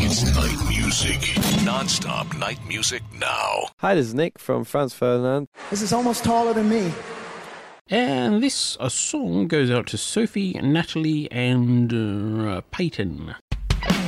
It's night music. Non-stop night music now. Hi, this is Nick from Franz Ferdinand. This is almost taller than me. And this song goes out to Sophie, Natalie, and Peyton.